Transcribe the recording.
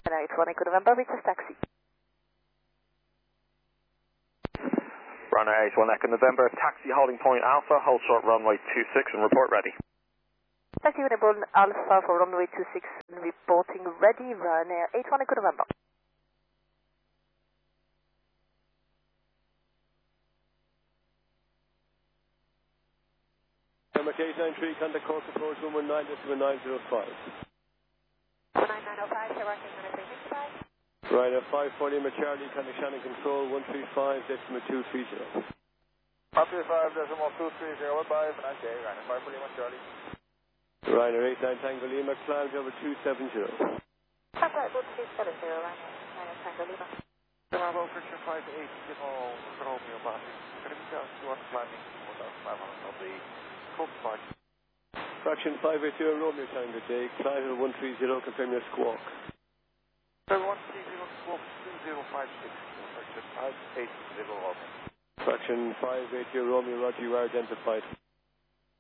81 Echo November, reaches taxi. Runway 81 Echo November, taxi holding point Alpha, hold short runway 26 and report ready. Taxi Uniborn Alpha for runway 26, reporting ready, Ryanair 81 Echo November. Number 893, contact course approach 119, decimal 905. 9905, Cherokee 9365. Ryanair 540, Charlie, contact Shannon Control 135, decimal 230. 135, decimal 230, goodbye, okay, Ryanair 540, Charlie. Ryanair 89 Tango Lima, climb over 270. Papa 270, Ryanair Tango Lima. Bravo, Christian 58, General Romeo Basis. Kilometers towards climbing 4,500 on the coast part. Fraction 580 Romeo Tango J, climb over 130, confirm your squawk. 130 squawk 2056, fraction 580 Romeo. Fraction 580 Romeo, Roger, you are identified.